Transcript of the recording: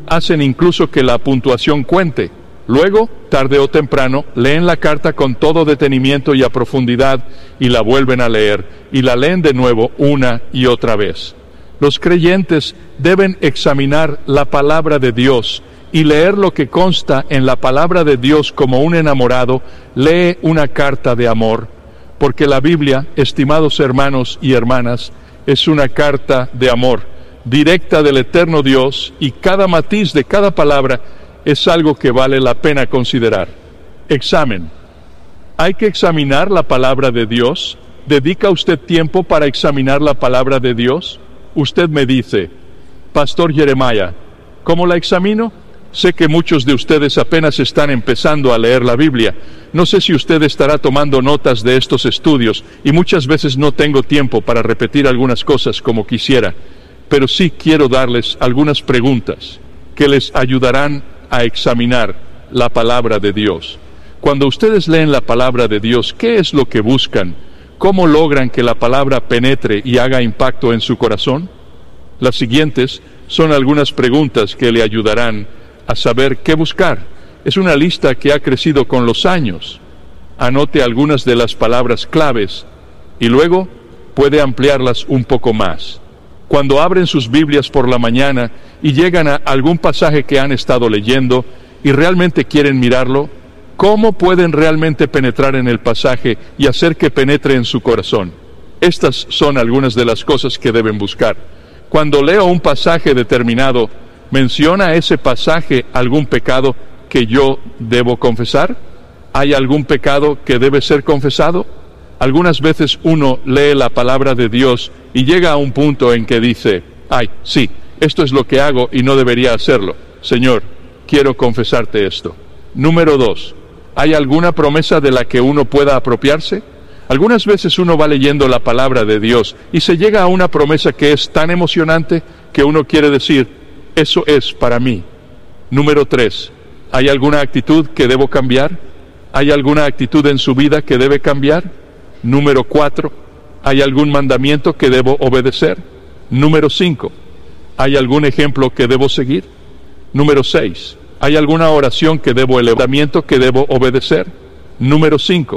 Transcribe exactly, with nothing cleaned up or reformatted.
hacen incluso que la puntuación cuente. Luego, tarde o temprano, leen la carta con todo detenimiento y a profundidad, y la vuelven a leer, y la leen de nuevo una y otra vez. Los creyentes deben examinar la palabra de Dios y leer lo que consta en la palabra de Dios como un enamorado lee una carta de amor, porque la Biblia, estimados hermanos y hermanas, es una carta de amor, directa del eterno Dios, y cada matiz de cada palabra es algo que vale la pena considerar. Examen. ¿Hay que examinar la palabra de Dios? ¿Dedica usted tiempo para examinar la palabra de Dios? Usted me dice, Pastor Jeremiah, ¿cómo la examino? Sé que muchos de ustedes apenas están empezando a leer la Biblia. No sé si usted estará tomando notas de estos estudios, y muchas veces no tengo tiempo para repetir algunas cosas como quisiera, pero sí quiero darles algunas preguntas que les ayudarán a examinar la palabra de Dios. Cuando ustedes leen la palabra de Dios, ¿qué es lo que buscan? ¿Cómo logran que la palabra penetre y haga impacto en su corazón? Las siguientes son algunas preguntas que le ayudarán a saber qué buscar. Es una lista que ha crecido con los años. Anote algunas de las palabras claves y luego puede ampliarlas un poco más. Cuando abren sus Biblias por la mañana y llegan a algún pasaje que han estado leyendo y realmente quieren mirarlo, ¿cómo pueden realmente penetrar en el pasaje y hacer que penetre en su corazón? Estas son algunas de las cosas que deben buscar. Cuando leo un pasaje determinado, ¿menciona ese pasaje algún pecado que yo debo confesar? ¿Hay algún pecado que debe ser confesado? Algunas veces uno lee la palabra de Dios y llega a un punto en que dice, ay, sí, esto es lo que hago y no debería hacerlo. Señor, quiero confesarte esto. Número dos, ¿hay alguna promesa de la que uno pueda apropiarse? Algunas veces uno va leyendo la palabra de Dios y se llega a una promesa que es tan emocionante que uno quiere decir, eso es para mí. Número tres, ¿hay alguna actitud que debo cambiar? ¿Hay alguna actitud en su vida que debe cambiar? Número cuatro, ¿hay algún mandamiento que debo obedecer? Número cinco, ¿hay algún ejemplo que debo seguir? Número seis, ¿hay alguna oración que debo elevar que debo obedecer? Número cinco,